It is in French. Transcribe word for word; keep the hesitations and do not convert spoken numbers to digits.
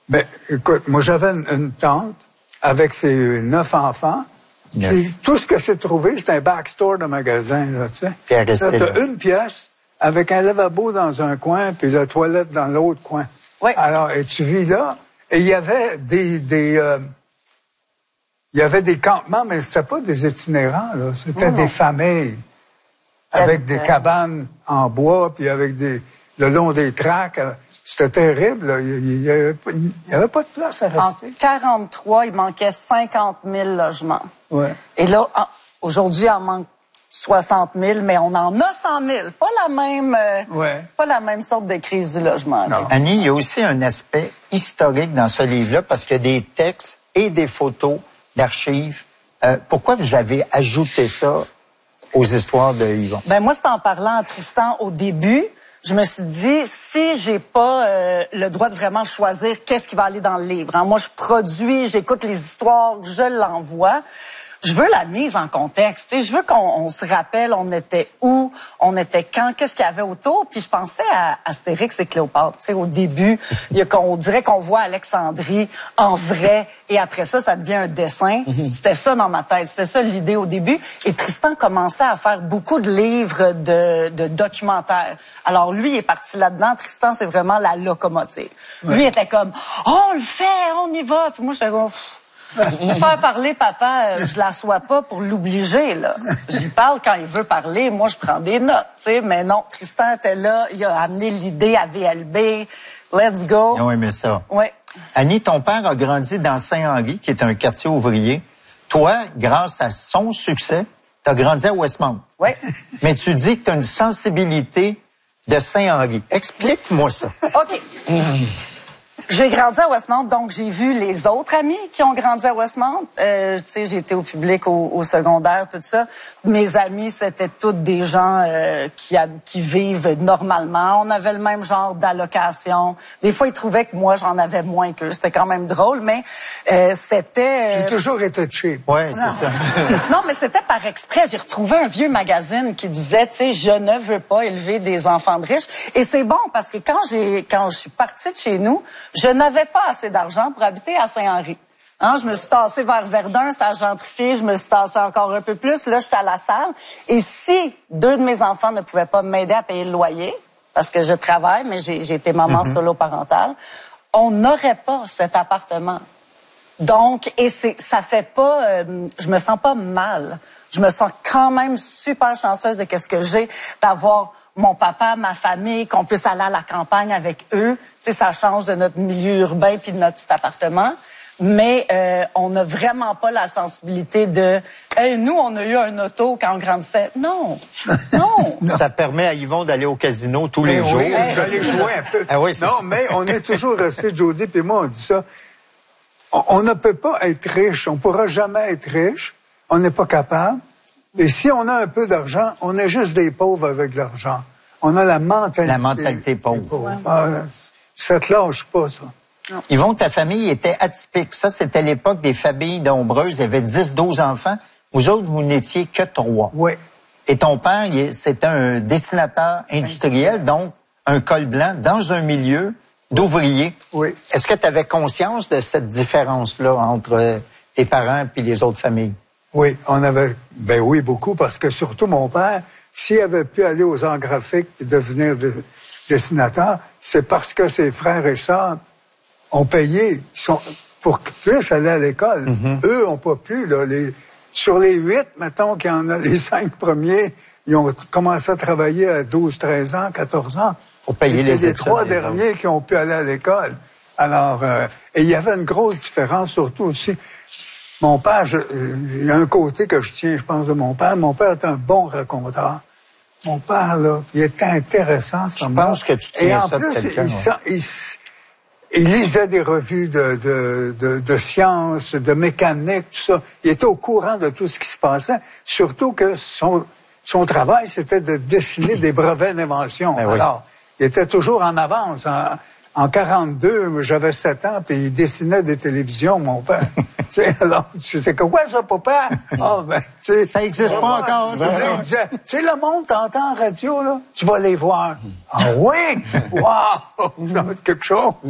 Ben, écoute, moi, j'avais une, une tante avec ses neuf enfants. Yes. Puis, tout ce que c'est trouvé, c'est un backstore de magasin, là, tu sais. Puis elle restait là. T'as une pièce avec un lavabo dans un coin, puis la toilette dans l'autre coin. Oui. Alors, et tu vis là, et il y avait des... des euh, il y avait des campements, mais c'était pas des itinérants, là. C'était des familles avec des cabanes en bois, puis avec des... le long des tracts. C'était terrible, là. Il n'y avait, avait pas de place à rester. En quarante-trois, il manquait cinquante mille logements. Ouais. Et là, en, aujourd'hui, il en manque soixante mille, mais on en a cent mille. Pas la même, euh, ouais. pas la même sorte de crise du logement. Non. Annie, il y a aussi un aspect historique dans ce livre-là, parce qu'il y a des textes et des photos d'archives. Euh, pourquoi vous avez ajouté ça aux histoires de Yvon? Ben moi, c'est en parlant à Tristan au début, je me suis dit, si j'ai pas euh, le droit de vraiment choisir qu'est-ce qui va aller dans le livre, hein? Moi, je produis, j'écoute les histoires, je l'envoie. Je veux la mise en contexte. Tu sais, je veux qu'on on se rappelle, on était où, on était quand, qu'est-ce qu'il y avait autour. Puis je pensais à Astérix et Cléopâtre. Tu sais, au début, il y a, on dirait qu'on voit Alexandrie en vrai, et après ça, ça devient un dessin. Mm-hmm. C'était ça dans ma tête. C'était ça l'idée au début. Et Tristan commençait à faire beaucoup de livres de, de documentaires. Alors lui, il est parti là-dedans. Tristan, c'est vraiment la locomotive. Ouais. Lui, il était comme, oh, on le fait, on y va. Puis moi, j'étais comme... Faire parler papa, euh, je l'assois pas pour l'obliger, là. J'y parle quand il veut parler, moi je prends des notes, tu sais, mais non, Tristan était là, il a amené l'idée à V L B, let's go. Ils ont aimé ça. Oui. Annie, ton père a grandi dans Saint-Henri, qui est un quartier ouvrier. Toi, grâce à son succès, tu as grandi à Westmount. Oui. Mais tu dis que tu as une sensibilité de Saint-Henri. Explique-moi ça. OK. J'ai grandi à Westmount, donc j'ai vu les autres amis qui ont grandi à Westmount. Euh, tu sais, j'ai été au public, au, au secondaire, tout ça. Mes amis, c'était tous des gens euh, qui, a, qui vivent normalement. On avait le même genre d'allocation. Des fois, ils trouvaient que moi, j'en avais moins qu'eux. C'était quand même drôle, mais euh, c'était... Euh... J'ai toujours été cheap. Oui, c'est ça. Non, mais c'était par exprès. J'ai retrouvé un vieux magazine qui disait, tu sais, je ne veux pas élever des enfants de riches. Et c'est bon, parce que quand j'ai, quand je suis partie de chez nous, je n'avais pas assez d'argent pour habiter à Saint-Henri. Hein, je me suis tassée vers Verdun, ça a gentrifié, je me suis tassée encore un peu plus. Là, j'étais à la salle. Et si deux de mes enfants ne pouvaient pas m'aider à payer le loyer, parce que je travaille, mais j'ai, j'ai été maman mm-hmm. solo parentale, on n'aurait pas cet appartement. Donc, et c'est, ça fait pas... Euh, je me sens pas mal. Je me sens quand même super chanceuse de qu'est-ce que j'ai, d'avoir... mon papa, ma famille, qu'on puisse aller à la campagne avec eux. Tu sais, ça change de notre milieu urbain puis de notre petit appartement. Mais euh, on n'a vraiment pas la sensibilité de hey, nous, on a eu un auto quand on grandissait. Non, non. non. Ça permet à Yvon d'aller au casino tous mais les oui, jours. Oui, d'aller jouer un peu. Ah oui, non, ça. mais on est toujours resté, Jody puis moi, on dit ça. On, on ne peut pas être riche. On ne pourra jamais être riche. On n'est pas capable. Et si on a un peu d'argent, on est juste des pauvres avec l'argent. On a la mentalité. La mentalité pauvre. pauvre. Ouais. Ah, ça te lâche pas, ça. Non. Yvon, ta famille était atypique. Ça, c'était l'époque des familles nombreuses. Il y avait dix, douze enfants. Vous autres, vous n'étiez que trois. Oui. Et ton père, c'était un dessinateur industriel, donc un col blanc, dans un milieu d'ouvriers. Oui. Est-ce que tu avais conscience de cette différence-là entre tes parents et les autres familles? Oui, on avait... Ben oui, beaucoup, parce que surtout mon père... S'il avait pu aller aux arts graphiques et devenir de, dessinateur, c'est parce que ses frères et sœurs ont payé ils sont, pour qu'ils puissent aller à l'école. Mm-hmm. Eux n'ont pas pu. Là, les, sur les huit, mettons qu'il y en a les cinq premiers, ils ont commencé à travailler à douze, treize ans, quatorze ans. Pour payer et les c'est les études, trois les derniers autres. Qui ont pu aller à l'école. Alors, euh, et il y avait une grosse différence, surtout aussi. Mon père, je, il y a un côté que je tiens, je pense, de mon père. Mon père est un bon raconteur. Mon père, là, il était intéressant. Je pense que tu tiens ça de quelqu'un. Et en plus, il, il, il lisait des revues de, de, de, de sciences, de mécanique, tout ça. Il était au courant de tout ce qui se passait. Surtout que son, son travail, c'était de dessiner des brevets d'invention. Ben oui. Alors, il était toujours en avance. En, En quarante-deux, j'avais sept ans, puis il dessinait des télévisions, mon père. Tu sais, alors, c'était quoi ça, papa? Ah, ben, tu sais. Ça existe pas encore. Tu sais, le monde t'entend en radio, là. Tu vas les voir. Ah oui? Wow! Ça va être quelque chose.